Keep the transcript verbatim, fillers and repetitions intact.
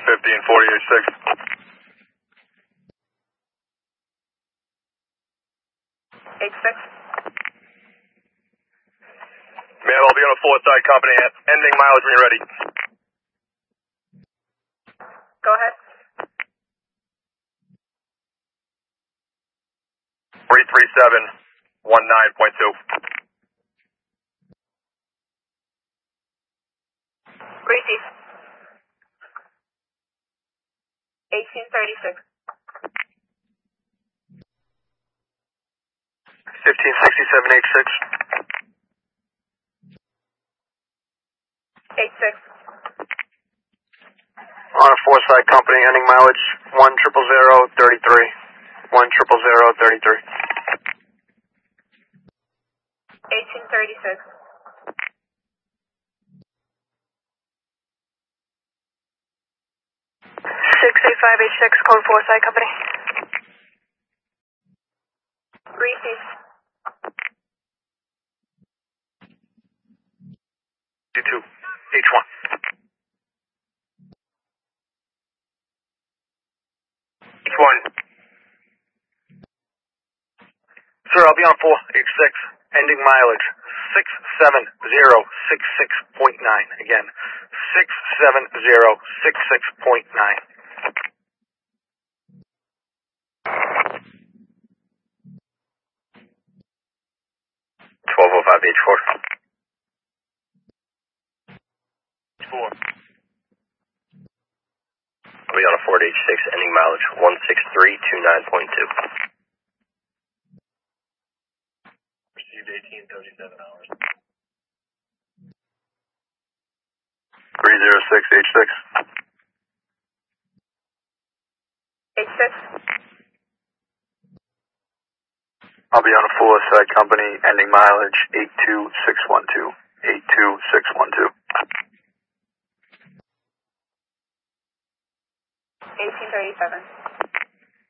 fifteen forty-eight six. eight six. Ma'am, I'll be on a four-side company, ending mileage when you're ready. Go ahead. three three seven one nine point two. Receive. eighteen thirty-six. fifteen sixty-seven eighty-six. eight six. On a four-side company, ending mileage one triple zero thirty-three. one triple zero thirty-three. eighteen thirty-six. six eight five eight six, code four side company. Receive. D two, H one. H one. Sir, I'll be on four H six, ending mileage six seven zero six six point nine. Again, six seven zero six six point nine. twelve oh five H four. four. I'll be on a Ford H six, ending mileage one six three two nine point two. Received eighteen thirty-seven hours. three zero six H six. H six. I'll be on a four-side company, ending mileage eight two six one two. eight two six one two. eighteen thirty-seven.